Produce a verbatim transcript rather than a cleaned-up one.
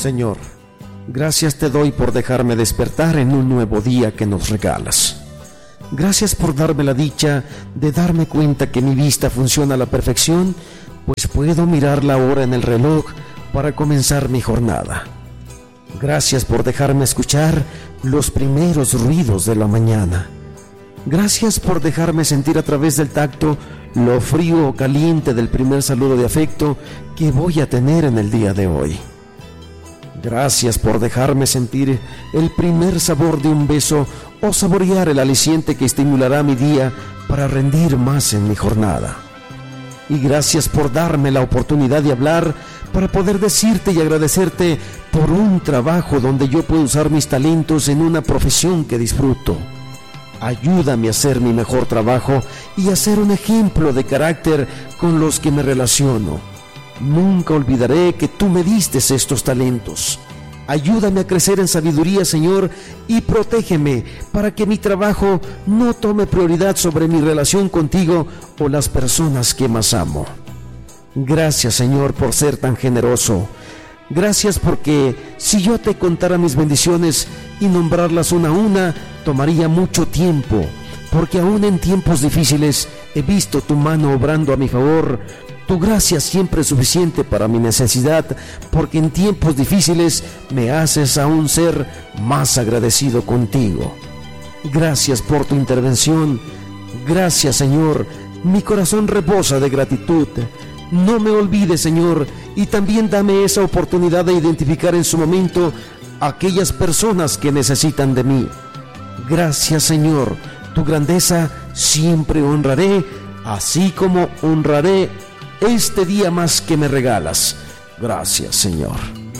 Señor, gracias te doy por dejarme despertar en un nuevo día que nos regalas. Gracias por darme la dicha de darme cuenta que mi vista funciona a la perfección, pues puedo mirar la hora en el reloj para comenzar mi jornada. Gracias por dejarme escuchar los primeros ruidos de la mañana. Gracias por dejarme sentir a través del tacto lo frío o caliente del primer saludo de afecto que voy a tener en el día de hoy. Gracias por dejarme sentir el primer sabor de un beso o saborear el aliciente que estimulará mi día para rendir más en mi jornada. Y gracias por darme la oportunidad de hablar para poder decirte y agradecerte por un trabajo donde yo puedo usar mis talentos en una profesión que disfruto. Ayúdame a hacer mi mejor trabajo y a ser un ejemplo de carácter con los que me relaciono. Nunca olvidaré que tú me diste estos talentos. Ayúdame a crecer en sabiduría, Señor, y protégeme para que mi trabajo no tome prioridad sobre mi relación contigo o las personas que más amo. Gracias, Señor, por ser tan generoso. Gracias porque si yo te contara mis bendiciones y nombrarlas una a una, tomaría mucho tiempo, porque aún en tiempos difíciles he visto tu mano obrando a mi favor. Tu gracia siempre es suficiente para mi necesidad, porque en tiempos difíciles me haces aún ser más agradecido contigo. Gracias por tu intervención. Gracias, Señor. Mi corazón rebosa de gratitud. No me olvides, Señor, y también dame esa oportunidad de identificar en su momento a aquellas personas que necesitan de mí. Gracias, Señor. Tu grandeza siempre honraré, así como honraré este día más que me regalas. Gracias, Señor.